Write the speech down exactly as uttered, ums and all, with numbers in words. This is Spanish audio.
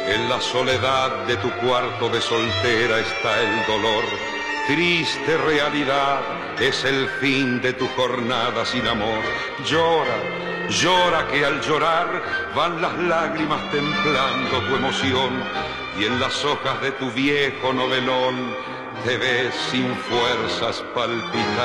En la soledad de tu cuarto de soltera está el dolor. Triste realidad, es el fin de tu jornada sin amor. Llora, llora que al llorar van las lágrimas templando tu emoción. Y en las hojas de tu viejo novelón te ves sin fuerzas palpitar.